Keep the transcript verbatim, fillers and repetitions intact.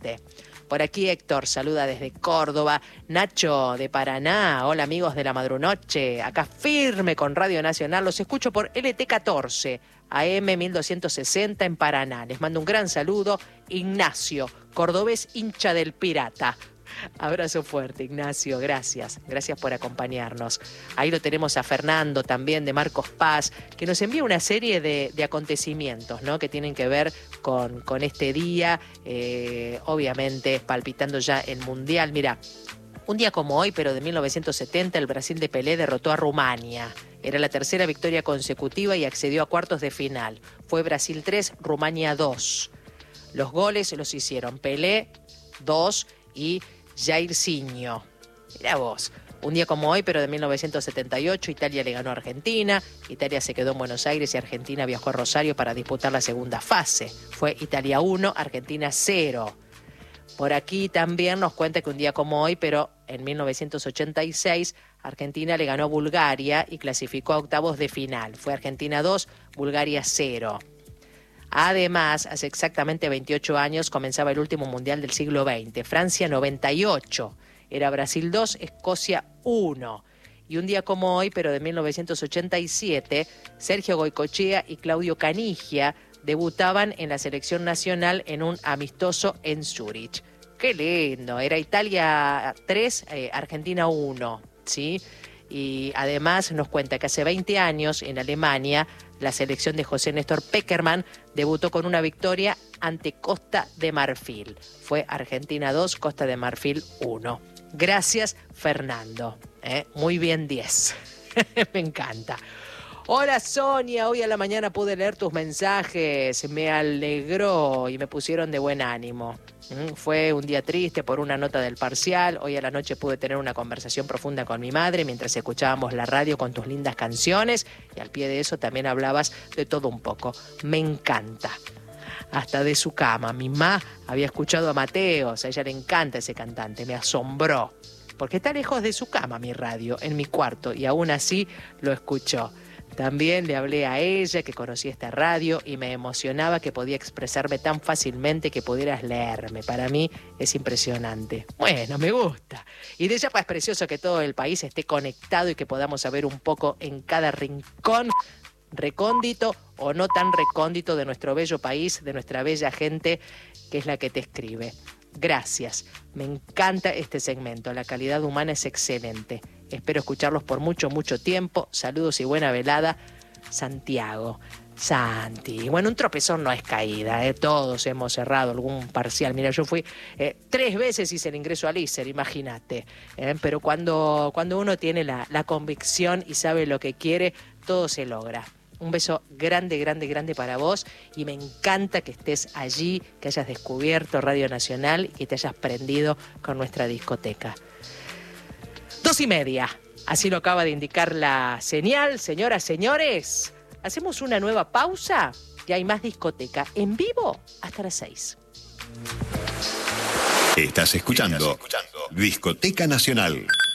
excelente. Por aquí Héctor saluda desde Córdoba. Nacho de Paraná. Hola amigos de la Madrunoche. Acá firme con Radio Nacional. Los escucho por L T catorce, A M mil doscientos sesenta en Paraná. Les mando un gran saludo. Ignacio, cordobés hincha del Pirata. Abrazo fuerte, Ignacio, gracias, gracias por acompañarnos. Ahí lo tenemos a Fernando también de Marcos Paz, que nos envía una serie de, de acontecimientos, ¿no? Que tienen que ver con, con este día, eh, obviamente palpitando ya el Mundial. Mira, un día como hoy, pero de mil novecientos setenta, el Brasil de Pelé derrotó a Rumania. Era la tercera victoria consecutiva y accedió a cuartos de final. Fue Brasil tres, Rumania dos. Los goles los hicieron Pelé dos y Jairzinho. Mirá vos, un día como hoy, pero de mil novecientos setenta y ocho, Italia le ganó a Argentina. Italia se quedó en Buenos Aires y Argentina viajó a Rosario para disputar la segunda fase. Fue Italia uno, Argentina cero. Por aquí también nos cuenta que un día como hoy, pero en mil novecientos ochenta y seis, Argentina le ganó a Bulgaria y clasificó a octavos de final. Fue Argentina dos, Bulgaria cero. Además, hace exactamente veintiocho años comenzaba el último mundial del siglo veinte. Francia noventa y ocho. Era Brasil dos, Escocia uno. Y un día como hoy, pero de mil novecientos ochenta y siete, Sergio Goycochea y Claudio Canigia debutaban en la selección nacional en un amistoso en Zúrich. ¡Qué lindo! Era Italia tres, eh, Argentina uno, ¿sí? Y además nos cuenta que hace veinte años en Alemania la selección de José Néstor Pekerman debutó con una victoria ante Costa de Marfil. Fue Argentina dos, Costa de Marfil uno. Gracias, Fernando. ¿Eh? Muy bien, diez. Me encanta. Hola Sonia, hoy a la mañana pude leer tus mensajes, me alegró y me pusieron de buen ánimo. ¿Mm? Fue un día triste por una nota del parcial, hoy a la noche pude tener una conversación profunda con mi madre mientras escuchábamos la radio con tus lindas canciones y al pie de eso también hablabas de todo un poco. Me encanta. Hasta de su cama, mi mamá había escuchado a Mateos, a ella le encanta ese cantante, me asombró. Porque está lejos de su cama mi radio, en mi cuarto, y aún así lo escuchó. También le hablé a ella que conocía esta radio y me emocionaba que podía expresarme tan fácilmente que pudieras leerme. Para mí es impresionante. Bueno, me gusta. Y de ella pues es precioso que todo el país esté conectado y que podamos saber un poco en cada rincón, recóndito o no tan recóndito de nuestro bello país, de nuestra bella gente que es la que te escribe. Gracias. Me encanta este segmento. La calidad humana es excelente. Espero escucharlos por mucho, mucho tiempo. Saludos y buena velada. Santiago. Santi. Bueno, un tropezón no es caída, ¿eh? Todos hemos cerrado algún parcial. Mira, yo fui eh, tres veces hice el ingreso al I S E R, imagínate. ¿eh? Pero cuando, cuando uno tiene la, la convicción y sabe lo que quiere, todo se logra. Un beso grande, grande, grande para vos y me encanta que estés allí, que hayas descubierto Radio Nacional y que te hayas prendido con nuestra discoteca. Dos y media, así lo acaba de indicar la señal, señoras, señores. Hacemos una nueva pausa y hay más discoteca en vivo hasta las seis. Estás escuchando, Estás escuchando Discoteca Nacional.